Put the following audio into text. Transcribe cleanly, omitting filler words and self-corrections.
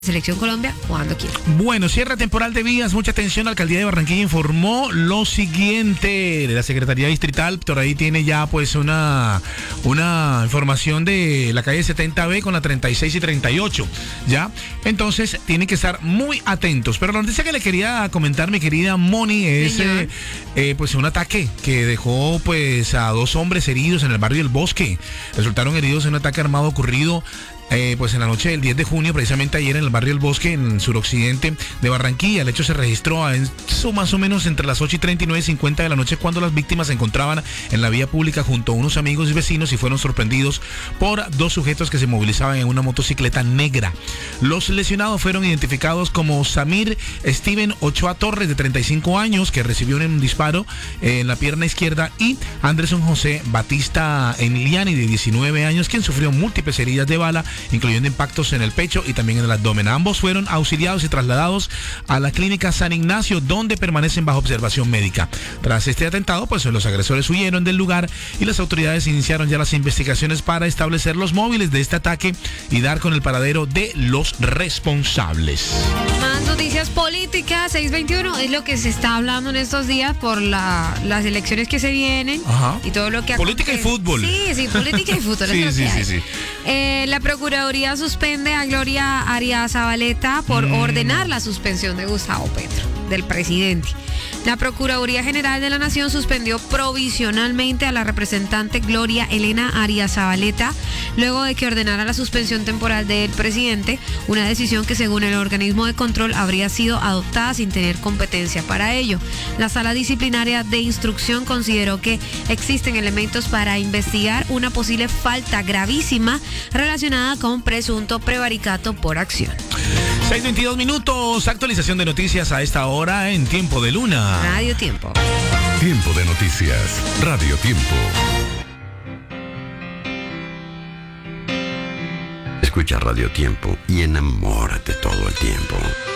Selección Colombia cuando quiera. Bueno, cierre temporal de vías, mucha atención. La Alcaldía de Barranquilla informó lo siguiente. La Secretaría Distrital, por ahí tiene ya pues una información de la calle 70B con la 36 y 38, ¿ya? Entonces, tienen que estar muy atentos. Pero la noticia que le quería comentar, mi querida Moni, es pues un ataque que dejó pues a 2 hombres heridos en el barrio El Bosque. Resultaron heridos en un ataque armado ocurrido pues en la noche del 10 de junio, precisamente ayer en el barrio El Bosque, en el suroccidente de Barranquilla. El hecho se registró más o menos entre las 8:30 y 9:50 de la noche, cuando las víctimas se encontraban en la vía pública junto a unos amigos y vecinos y fueron sorprendidos por 2 sujetos que se movilizaban en una motocicleta negra. Los lesionados fueron identificados como Samir Steven Ochoa Torres, de 35 años, que recibió un disparo en la pierna izquierda, y Anderson José Batista Emiliani, de 19 años, quien sufrió múltiples heridas de bala, incluyendo impactos en el pecho y también en el abdomen. Ambos fueron auxiliados y trasladados a la clínica San Ignacio, donde permanecen bajo observación médica. Tras este atentado, pues los agresores huyeron del lugar y las autoridades iniciaron ya las investigaciones para establecer los móviles de este ataque y dar con el paradero de los responsables. Más noticias políticas, 621, es lo que se está hablando en estos días por las elecciones que se vienen. Ajá. Y todo lo que política y fútbol. Sí, política y fútbol. Sí. La Procuraduría suspende a Gloria Arias-Zabaleta por ordenar la suspensión de Gustavo Petro, del presidente. La Procuraduría General de la Nación suspendió provisionalmente a la representante Gloria Elena Arias-Zabaleta luego de que ordenara la suspensión temporal del presidente, una decisión que, según el organismo de control, habría sido adoptada sin tener competencia para ello. La Sala Disciplinaria de Instrucción consideró que existen elementos para investigar una posible falta gravísima relacionada con presunto prevaricato por acción. 6:22 minutos, actualización de noticias a esta hora en Tiempo de Luna. Radio Tiempo. Tiempo de noticias, Radio Tiempo. Escucha Radio Tiempo y enamórate todo el tiempo.